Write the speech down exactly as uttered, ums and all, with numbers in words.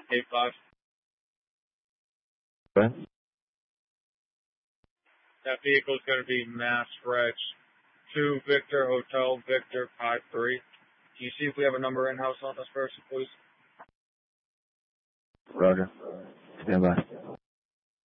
eight five. Okay. That vehicle is going to be Mass Reg two Victor Hotel Victor five three. Can you see if we have a number in-house on this person, please? Roger. Stand by.